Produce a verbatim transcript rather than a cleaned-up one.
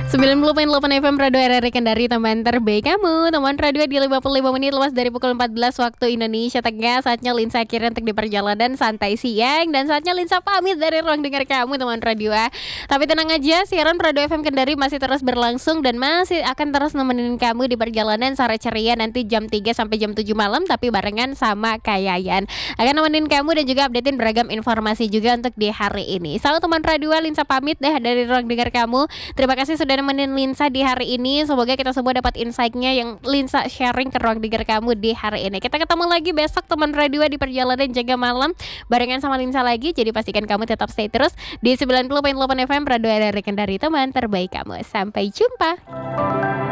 sembilan puluh koma delapan F M Radio R R I Kendari, teman terbaik kamu. Teman radio di lima puluh lima menit lepas dari pukul empat belas waktu Indonesia Tengah. Saatnya Linsa akhirnya untuk di perjalanan santai siang. Dan saatnya Linsa pamit dari ruang dengar kamu, teman radio. Tapi tenang aja, siaran Radio F M Kendari masih terus berlangsung dan masih akan terus nemenin kamu di perjalanan sore ceria nanti jam tiga sampai jam tujuh malam. Tapi barengan sama Kayayan. Akan nemenin kamu dan juga updatein beragam informasi juga untuk di hari ini. Selalu teman radio, Linsa pamit deh dari ruang dengar kamu. Terima kasih sudah nemenin Linsa di hari ini. Semoga kita semua dapat insight-nya yang Linsa sharing ke ruang dengar kamu di hari ini. Kita ketemu lagi besok teman radio di perjalanan jaga malam barengan sama Linsa lagi. Jadi pastikan kamu tetap stay terus di sembilan puluh koma delapan F M Radio R R I Kendari, teman terbaik kamu. Sampai jumpa.